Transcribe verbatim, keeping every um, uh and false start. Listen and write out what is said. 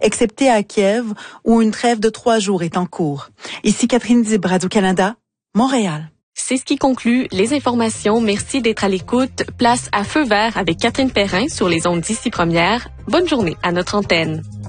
excepté à Kiev, où une trêve de trois jours est en cours. Ici Catherine Dib, Radio-Canada, Montréal. C'est ce qui conclut les informations. Merci d'être à l'écoute. Place à Feu vert avec Catherine Perrin sur les ondes d'ici première. Bonne journée à notre antenne.